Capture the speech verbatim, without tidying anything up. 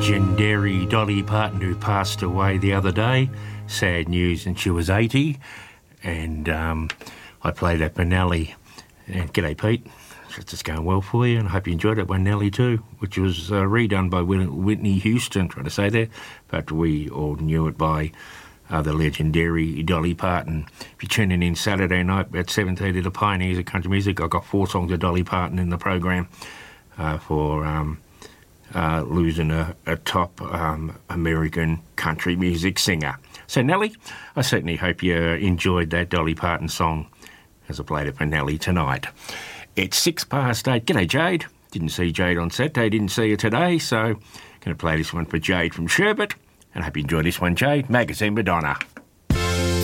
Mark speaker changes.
Speaker 1: legendary Dolly Parton, who passed away the other day. Sad news, and she was eighty. And um, I played at Benelli. And g'day, Pete. It's just going well for you, and I hope you enjoyed it by Nelly too, which was uh, redone by Whitney Houston, trying to say that, but we all knew it by uh, the legendary Dolly Parton. If you're tuning in Saturday night at seven thirty to Pioneers of Country Music, I've got four songs of Dolly Parton in the program uh, for um, uh, losing a, a top um, American country music singer. So, Nelly, I certainly hope you enjoyed that Dolly Parton song as I played it for Nelly tonight. It's six past eight. G'day, Jade. Didn't see Jade on Saturday, didn't see her today, so going to play this one for Jade from Sherbet. And I hope you enjoy this one, Jade. Magazine Madonna.